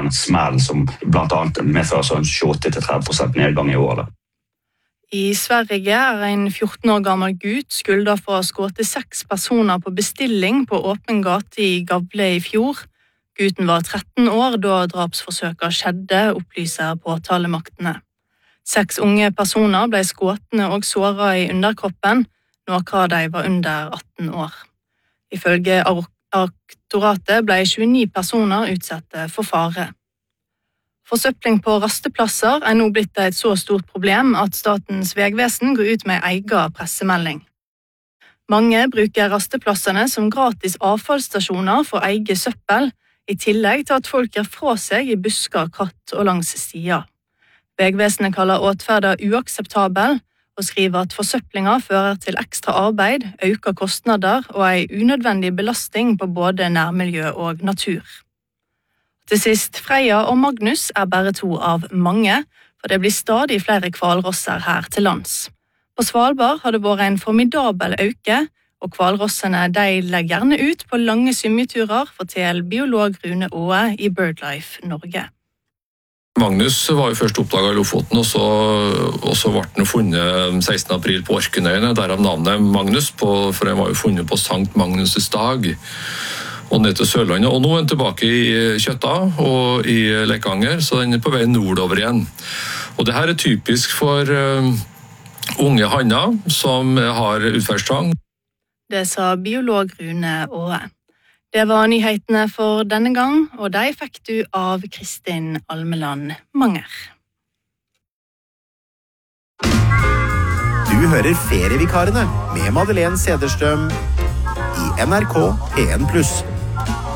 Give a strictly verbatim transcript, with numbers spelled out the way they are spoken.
en smell som blant annet medfører sånn tjueåtte til tretti prosent nedgang i år. Da. I Sverige er en fjorten år gammel gutt skylda for å ha skutt seks personer på bestilling på åpen gate i Gavle i fjor. Gutten var tretten år da drapsforsøket skjedde, opplyser påtalemaktene. Seks unge personer ble skuttne og såret i underkroppen, noen av de var under atten år. Ifølge aktoratet ble tjueni personer utsatte for fare. Forsøpling på rasteplasser er nå blitt et så stort problem at Statens vegvesen går ut med egen pressemelding. Mange bruker rasteplassene som gratis avfallsstasjoner for eget søppel, i tillegg til at folk gir fra seg i busker, kratt og langs stier. Vegvesenet kaller åtferda uakseptabel og skriver at forsøplinga fører til ekstra arbeid, øker kostnader og en unødvendig belastning på både nærmiljø og natur. Til sist, Freya og Magnus er bare to av mange, for det blir stadig flere hvalrosser her til lands. På Svalbard har det vært en formidabel øke, og hvalrossene de legger gjerne ut på lange svømmeturer, forteller biolog Rune Åe i BirdLife Norge. Magnus var jo først oppdaget i Lofoten, og så, og så ble han funnet sekstende april på Orknøyene, derav navnet Magnus, på, for han var jo funnet på Sankt Magnus' dag, og ned til Sørlandet. Og nå er han tilbake i Kjøtta og i Lekanger, så han er på vei nordover igjen. Og det her er typisk for uh, unge hanner som har utferdstrang. Det sa biolog Rune Åe. Det var nyhetene for denne gang, og de fikk du av Kristin Almeland Manger. Du hører Ferievikarene med Madeleine Cederstrøm i N R K P en pluss.